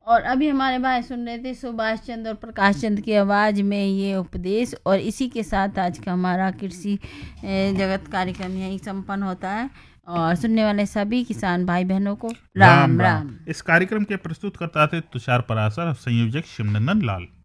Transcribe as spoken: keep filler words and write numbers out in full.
और अभी हमारे भाई सुन रहे थे सुभाष चंद्र और प्रकाश चंद्र की आवाज़ में ये उपदेश। और इसी के साथ आज का हमारा कृषि जगत कार्यक्रम यही संपन्न होता है। और सुनने वाले सभी किसान भाई बहनों को राम राम, राम। इस कार्यक्रम के प्रस्तुत करता थे तुषार पराशर, संयोजक शिवनंदन लाल।